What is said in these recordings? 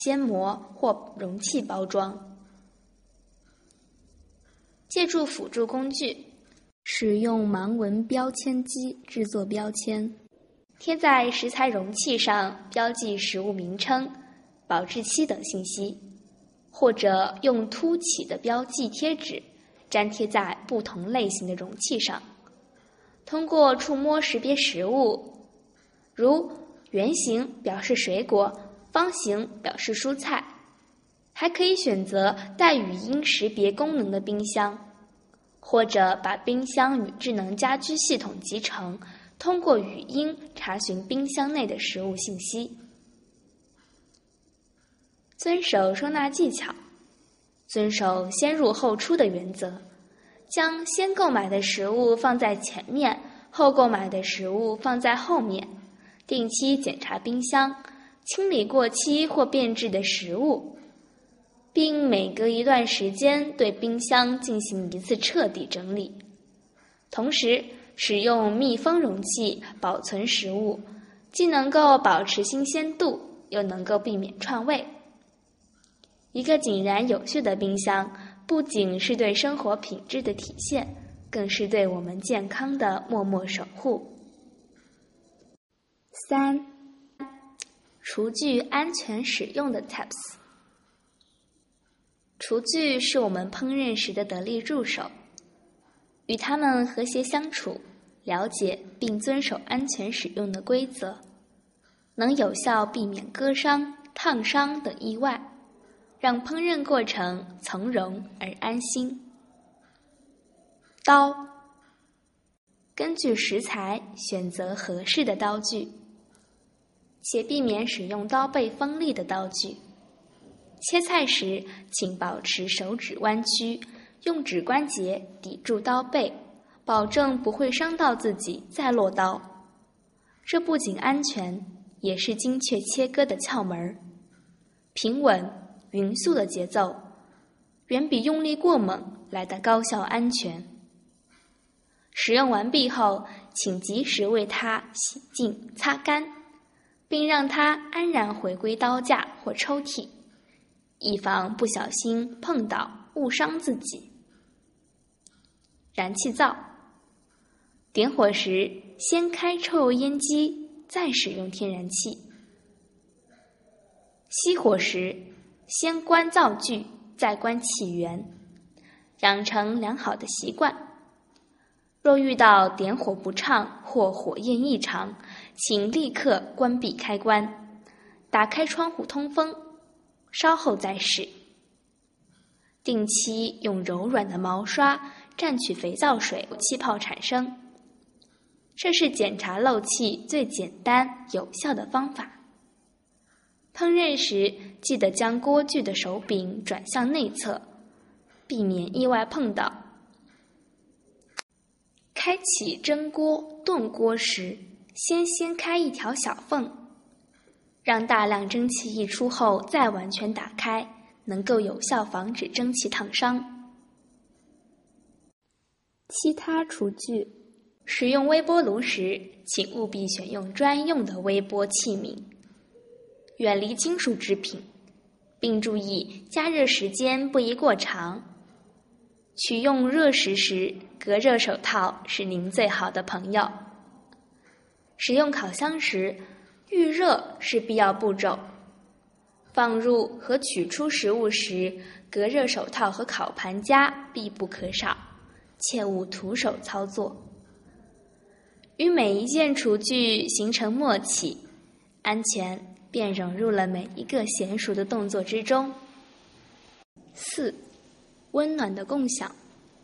绢膜或容器包装。借助辅助工具，使用盲文标签机制作标签，贴在食材容器上标记食物名称、保质期等信息，或者用凸起的标记贴纸粘贴在不同类型的容器上，通过触摸识别食物，如圆形表示水果，方形表示蔬菜。还可以选择带语音识别功能的冰箱，或者把冰箱与智能家居系统集成，通过语音查询冰箱内的食物信息。遵守收纳技巧，遵守先入后出的原则，将先购买的食物放在前面，后购买的食物放在后面，定期检查冰箱，清理过期或变质的食物，并每隔一段时间对冰箱进行一次彻底整理。同时，使用密封容器保存食物，既能够保持新鲜度，又能够避免串味。一个井然有序的冰箱，不仅是对生活品质的体现，更是对我们健康的默默守护。3. 厨具安全使用的 Tips。 厨具是我们烹饪时的得力助手，与它们和谐相处，了解并遵守安全使用的规则，能有效避免割伤、烫伤等意外，让烹饪过程从容而安心。刀，根据食材选择合适的刀具，且避免使用刀背锋利的刀具。切菜时，请保持手指弯曲，用指关节抵住刀背，保证不会伤到自己再落刀。这不仅安全，也是精确切割的窍门。平稳、匀速的节奏，远比用力过猛来得高效安全。使用完毕后，请及时为它洗净、擦干，并让它安然回归刀架或抽屉，以防不小心碰倒误伤自己。燃气灶，点火时先开抽油烟机，再使用天然气。熄火时先关灶具，再关气源，养成良好的习惯。若遇到点火不畅或火焰异常，请立刻关闭开关，打开窗户通风，稍后再试。定期用柔软的毛刷蘸取肥皂水，气泡产生，这是检查漏气最简单有效的方法。烹饪时记得将锅具的手柄转向内侧，避免意外碰倒。开启蒸锅、炖锅时，先开一条小缝，让大量蒸汽溢出后再完全打开，能够有效防止蒸汽烫伤。其他厨具，使用微波炉时，请务必选用专用的微波器皿，远离金属制品，并注意加热时间不宜过长。取用热食时，隔热手套是您最好的朋友。使用烤箱时，预热是必要步骤。放入和取出食物时，隔热手套和烤盘夹必不可少，切勿徒手操作。与每一件厨具形成默契，安全便融入了每一个娴熟的动作之中。4. 温暖的共享。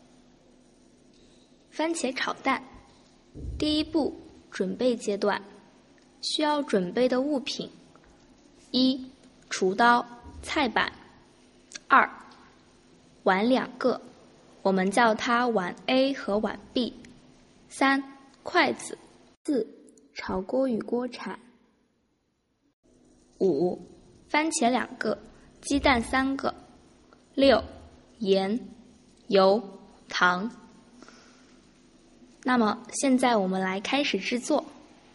番茄炒蛋，第一步，准备阶段，需要准备的物品： 1. 厨刀、菜板； 2. 碗2个，我们叫它碗 A 和碗 B； 3. 筷子； 4. 炒锅与锅铲； 5. 番茄2个，鸡蛋3个； 6. 盐、油、糖。那么现在我们来开始制作。